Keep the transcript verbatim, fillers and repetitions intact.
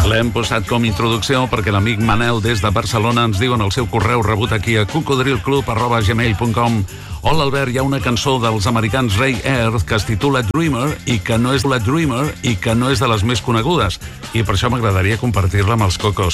L'hem posat com introducció perquè l'amic Manel des de Barcelona ens diu en el seu correu rebut aquí a cocodrilclub arroba gmail punt com: Hola Albert, hi ha una cançó dels americans Ray Earth que es titula Dreamer i que no és la Dreamer i que no és de les més conegudes i per això m'agradaria compartir-la amb els cocos.